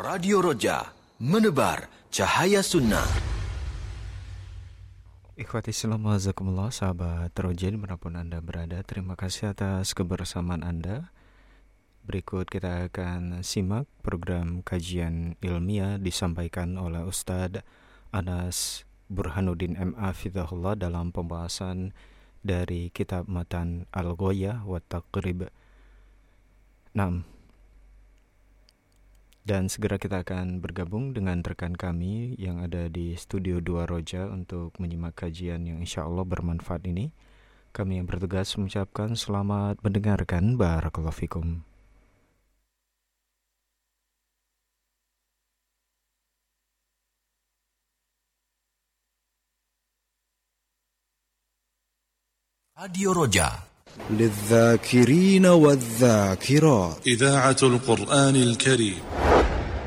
Radio Roja, menebar cahaya sunnah. Ikhwati Islam wazakumullah, sahabat Roja dimanapun Anda berada, terima kasih atas kebersamaan Anda. Berikut kita akan simak program kajian ilmiah disampaikan oleh Ustadz Anas Burhanuddin M.A. Fidahullah dalam pembahasan dari kitab Matan Al-Ghoyah wa Taqrib 6. Dan segera kita akan bergabung dengan rekan kami yang ada di Studio 2 Roja untuk menyimak kajian yang insya Allah bermanfaat ini. Kami yang bertugas mengucapkan selamat mendengarkan. Barakallahu fikum. Radio Roja للذاكرين والذاكرات إذاعة القرآن الكريم